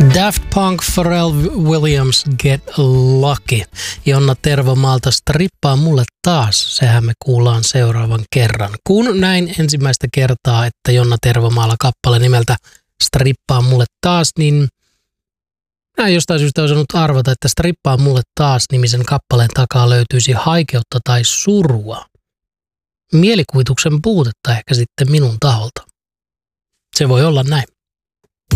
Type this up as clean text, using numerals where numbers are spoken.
Daft Punk, Pharrell Williams, Get Lucky. Jonna Tervomaalta strippaa mulle taas. Sehän me kuullaan seuraavan kerran. Kun näin ensimmäistä kertaa, että Jonna Tervomaalla kappale nimeltä Strippaa mulle taas, niin näin jostain syystä osannut arvata, että Strippaa mulle taas nimisen kappaleen takaa löytyisi haikeutta tai surua. Mielikuvituksen puutetta ehkä sitten minun taholta. Se voi olla näin.